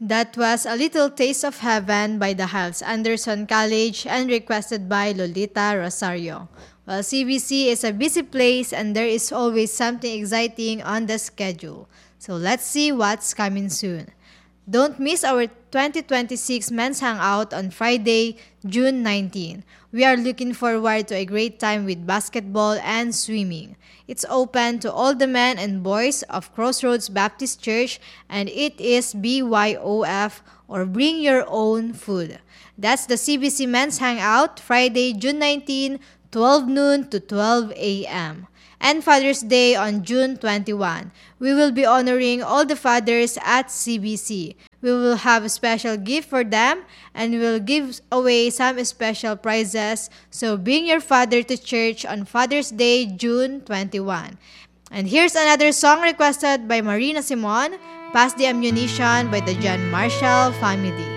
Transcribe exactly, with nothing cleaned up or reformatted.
That was A Little Taste of Heaven by the Hyles Anderson College and requested by Lolita Rosario. Well, C B C is a busy place and there is always something exciting on the schedule. So let's see what's coming soon. Don't miss our twenty twenty-six Men's Hangout on Friday, June nineteenth. We are looking forward to a great time with basketball and swimming. It's open to all the men and boys of Crossroads Baptist Church and it is B Y O F or Bring Your Own Food. That's the C B C Men's Hangout, Friday, June nineteenth, twelve noon to twelve a.m. And Father's Day on June twenty-first. We will be honoring all the fathers at C B C. We will have a special gift for them and we will give away some special prizes. So bring your father to church on Father's Day, June twenty-first. And here's another song requested by Marina Simon, Pass the Ammunition by the John Marshall Family.